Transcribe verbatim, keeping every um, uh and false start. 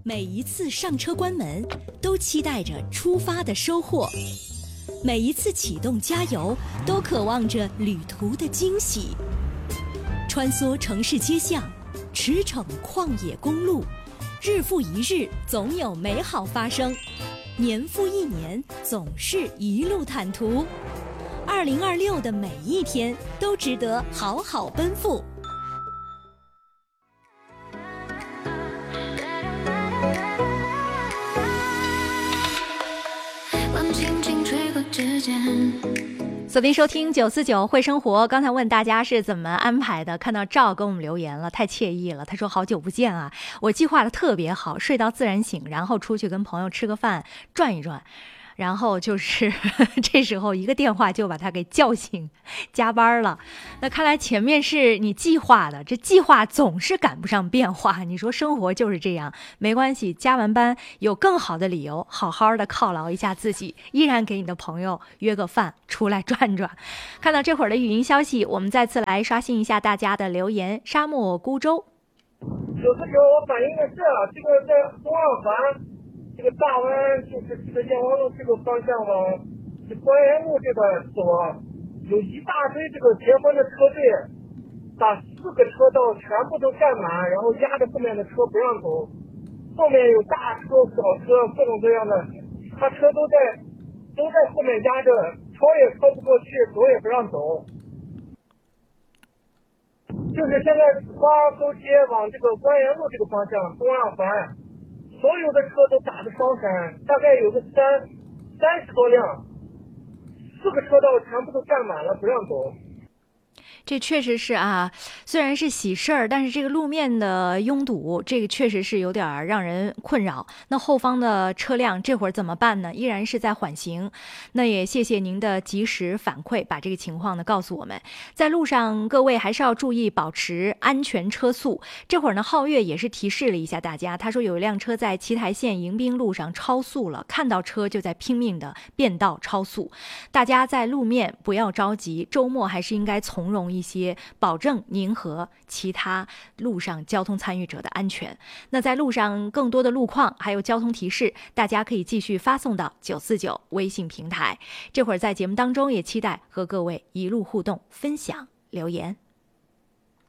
每一次上车关门，都期待着出发的收获；每一次启动加油，都渴望着旅途的惊喜。穿梭城市街巷，驰骋旷野公路，日复一日，总有美好发生；年复一年，总是一路坦途。二零二六的每一天都值得好好奔赴。锁定收听九四九会生活。刚才问大家是怎么安排的，看到赵给我们留言了，太惬意了。他说好久不见啊，我计划的特别好，睡到自然醒，然后出去跟朋友吃个饭，转一转。然后就是这时候一个电话就把他给叫醒，加班了。那看来前面是你计划的，这计划总是赶不上变化。你说生活就是这样，没关系，加完班有更好的理由，好好的犒劳一下自己，依然给你的朋友约个饭，出来转转。看到这会儿的语音消息，我们再次来刷新一下大家的留言。沙漠孤舟， 有的时候我反映的是啊，这个在东二环。这个大湾就是这个燕窝路这个方向往这关原路这边走啊，有一大堆这个结婚的车队，把四个车道全部都占满，然后压着后面的车不让走，后面有大车小车各种各样的，他车都在都在后面压着，超也超不过去，走也不让走。就是现在花沟街往这个关原路这个方向东二环，所有的车都打着双闪，大概有个三三十多辆，四个车道全部都占满了，不让走。 这确实是啊，虽然是喜事儿，但是这个路面的拥堵，这个确实是有点让人困扰。那后方的车辆这会儿怎么办呢？依然是在缓行。那也谢谢您的及时反馈，把这个情况呢告诉我们。在路上，各位还是要注意保持安全车速。这会儿呢，皓月也是提示了一下大家，他说有一辆车在七台线迎宾路上超速了，看到车就在拼命的变道超速。大家在路面不要着急，周末还是应该从容一些，保证您和其他路上交通参与者的安全。那在路上更多的路况还有交通提示，大家可以继续发送到九四九微信平台。这会儿在节目当中也期待和各位一路互动分享留言。